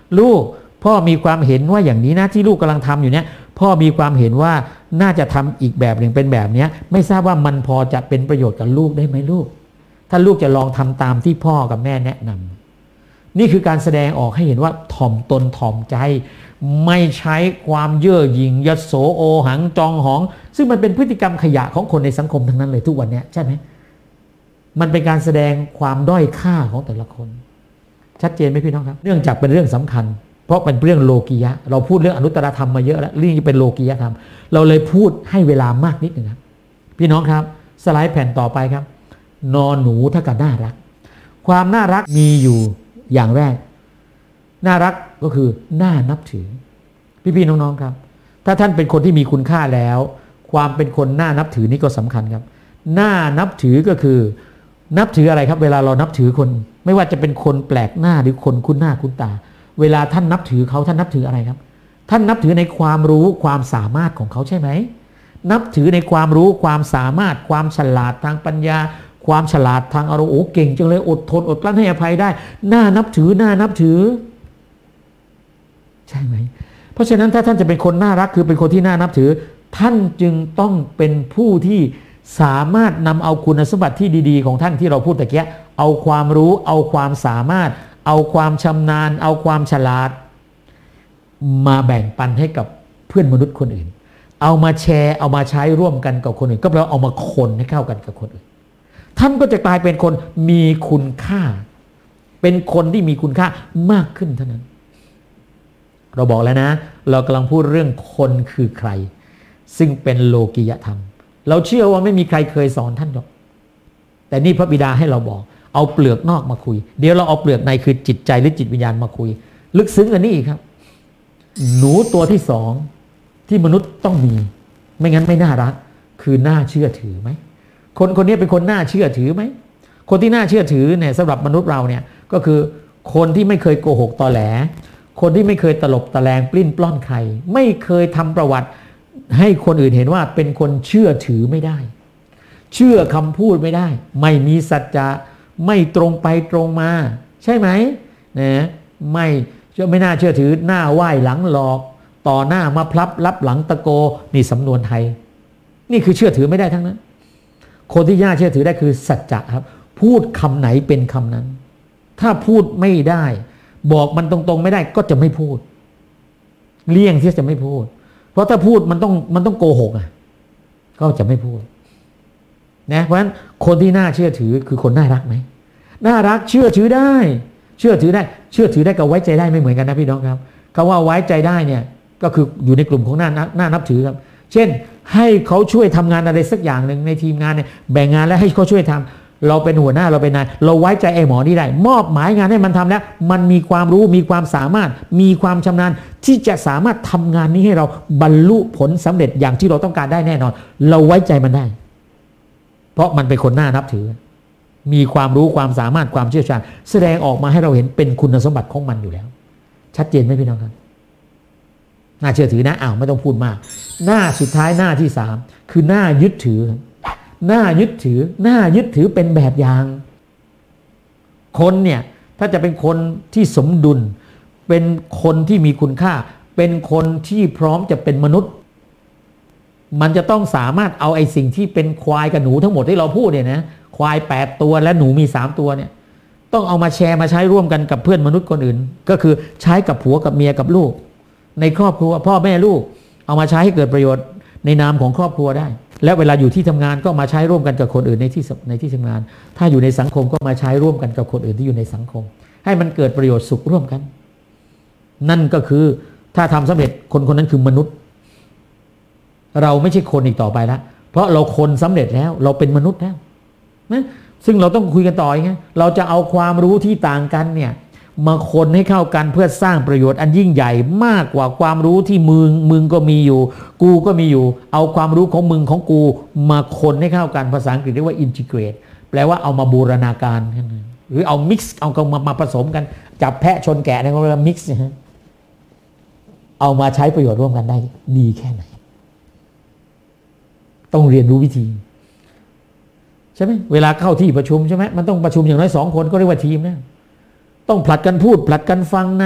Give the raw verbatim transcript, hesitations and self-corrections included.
ลูกพ่อมีความเห็นว่าอย่างนี้นะที่ลูกกำลังทำอยู่เนี่ยพ่อมีความเห็นว่าน่าจะทำอีกแบบหนึ่งเป็นแบบนี้ไม่ทราบว่ามันพอจะเป็นประโยชน์กับลูกได้ไหมลูกถ้าลูกจะลองทำตามที่พ่อกับแม่แนะนำนี่คือการแสดงออกให้เห็นว่าถ่อมตนถ่อมใจไม่ใช้ความเย่อหยิ่งยโสโอหังจองหองซึ่งมันเป็นพฤติกรรมขยะของคนในสังคมทั้งนั้นเลยทุกวันนี้ใช่ไหมมันเป็นการแสดงความด้อยค่าของแต่ละคนชัดเจนไหมพี่น้องครับเนื่องจากเป็นเรื่องสำคัญเพราะเป็นเรื่องโลกียะเราพูดเรื่องอนุตตรธรรมมาเยอะแล้วเรื่องนี้เป็นโลกียธรรมเราเลยพูดให้เวลามากนิดหนึ่งครับพี่น้องครับสไลด์แผ่นต่อไปครับนอนหนูเท่ากับน่ารักความน่ารักมีอยู่อย่างแรกน่ารักก็คือน่านับถือพี่ๆน้องๆครับถ้าท่านเป็นคนที่มีคุณค่าแล้วความเป็นคนน่านับถือนี่ก็สำคัญครับน่านับถือก็คือนับถืออะไรครับเวลาเรานับถือคนไม่ว่าจะเป็นคนแปลกหน้าหรือคนคุ้นหน้าคุ้นตาเวลาท่านนับถือเขาท่านนับถืออะไรครับท่านนับถือในความรู้ความสามารถของเขาใช่ไหมนับถือในความรู้ความสามารถความฉลาดทางปัญญาความฉลาดทางอารมณ์โอ้เก่งจังเลยอดทนอดกลั้นให้อภัยได้น่านับถือน่านับถือใช่ไหมเพราะฉะนั้นถ้าท่านจะเป็นคนน่ารักคือเป็นคนที่น่านับถือท่านจึงต้องเป็นผู้ที่สามารถนำเอาคุณสมบัติที่ดีๆของท่านที่เราพูดตะเกียเอาความรู้เอาความสามารถเอาความชำนาญเอาความฉลาดมาแบ่งปันให้กับเพื่อนมนุษย์คนอื่นเอามาแชร์เอามาใช้ร่วมกันกับคนอื่นก็แปลว่าเอามาคนให้เข้ากันกับคนอื่นท่านก็จะกลายเป็นคนมีคุณค่าเป็นคนที่มีคุณค่ามากขึ้นเท่านั้นเราบอกแล้วนะเรากำลังพูดเรื่องคนคือใครซึ่งเป็นโลกิยธรรมเราเชื่อว่าไม่มีใครเคยสอนท่านหรอกแต่นี่พระบิดาให้เราบอกเอาเปลือกนอกมาคุยเดี๋ยวเราเอาเปลือกในคือจิตใจหรือจิตวิญญาณมาคุยลึกซึ้งอันนี้อีกครับหนูตัวที่สองที่มนุษย์ต้องมีไม่งั้นไม่น่ารักคือน่าเชื่อถือไหมคนคนนี้เป็นคนน่าเชื่อถือไหมคนที่น่าเชื่อถือเนี่ยสำหรับมนุษย์เราเนี่ยก็คือคนที่ไม่เคยโกหกตอแหลคนที่ไม่เคยตลบตะแลงปลิ้นปล้อนใครไม่เคยทำประวัติให้คนอื่นเห็นว่าเป็นคนเชื่อถือไม่ได้เชื่อคำพูดไม่ได้ไม่มีสัจจะไม่ตรงไปตรงมาใช่ไหมนะไม่เชื่อไม่น่าเชื่อถือหน้าไหว้หลังหลอกต่อหน้ามาพลับรับหลังตะโกนี่สำนวนไทยนี่คือเชื่อถือไม่ได้ทั้งนั้นคนที่น่าเชื่อถือได้คือสัจจะครับพูดคำไหนเป็นคำนั้นถ้าพูดไม่ได้บอกมันตรงๆไม่ได้ก็จะไม่พูดเลี่ยงที่จะไม่พูดเพราะถ้าพูดมันต้องมันต้องโกหกอ่ะก็จะไม่พูดนะเพราะฉะนั้นคนที่น่าเชื่อถือคือคนน่ารักไหมน่ารักเชื่อถือได้เชื่อถือได้เชื่อถือได้กับไว้ใจได้ไม่เหมือนกันนะพี่น้องครับคำว่าไว้ใจได้เนี่ยก็คืออยู่ในกลุ่มของน่าน่านับถือครับเช่นให้เขาช่วยทำงานอะไรสักอย่างหนึ่งในทีมงานเนี่ยแบ่งงานแล้วให้เขาช่วยทำเราเป็นหัวหน้าเราเป็นนายเราไว้ใจไอ้หมอนี่ได้มอบหมายงานให้มันทำแล้วมันมีความรู้มีความสามารถมีความชำนาญที่จะสามารถทำงานนี้ให้เราบรรลุผลสำเร็จอย่างที่เราต้องการได้แน่นอนเราไว้ใจมันได้เพราะมันเป็นคนน่านับถือมีความรู้ความสามารถความเชี่ยวชาญแสดงออกมาให้เราเห็นเป็นคุณสมบัติของมันอยู่แล้วชัดเจนไหมพี่น้องครับน่าเชื่อถือนะอ้าวไม่ต้องพูดมากหน้าสุดท้ายหน้าที่สามคือหน้ายึดถือหน้ายึดถือหน้ายึดถือเป็นแบบอย่างคนเนี่ยถ้าจะเป็นคนที่สมดุลเป็นคนที่มีคุณค่าเป็นคนที่พร้อมจะเป็นมนุษย์มันจะต้องสามารถเอาไอ้สิ่งที่เป็นควายกับหนูทั้งหมดที่เราพูดเนี่ยนะควายแปดตัวและหนูมีสามตัวเนี่ยต้องเอามาแชร์มาใช้ร่วมกันกับเพื่อนมนุษย์คนอื่นก็คือใช้กับผัวกับเมียกับลูกในครอบครัวพ่อแม่ลูกเอามาใช้ให้เกิดประโยชน์ในนามของครอบครัวได้และเวลาอยู่ที่ทำงานก็มาใช้ร่วมกันกับคนอื่นในที่ในที่ทำงานถ้าอยู่ในสังคมก็มาใช้ร่วมกันกับคนอื่นที่อยู่ในสังคมให้มันเกิดประโยชน์สุขร่วมกันนั่นก็คือถ้าทำสำเร็จคนคนนั้นคือมนุษย์เราไม่ใช่คนอีกต่อไปแล้วเพราะเราคนสำเร็จแล้วเราเป็นมนุษย์แล้วนะซึ่งเราต้องคุยกันต่อไงเราจะเอาความรู้ที่ต่างกันเนี่ยมาคนให้เข้ากันเพื่อสร้างประโยชน์อันยิ่งใหญ่มากกว่าความรู้ที่มึงมึงก็มีอยู่กูก็มีอยู่เอาความรู้ของมึงของกูมาคนให้เข้ากันภาษาอังกฤษเรียกว่า integrate แปลว่าเอามาบูรณาการหรือเอา mix เอามามาผสมกันจับแพะชนแกะเนี่ยเขาเรียกว่า mix นะฮะเอามาใช้ประโยชน์ร่วมกันได้ดีแค่ไหนต้องเรียนรู้วิธีใช่ไหมเวลาเข้าที่ประชุมใช่ไหมมันต้องประชุมอย่างน้อยสองคนก็เรียกว่าทีมนะต้องผลัดกันพูดผลัดกันฟังนะ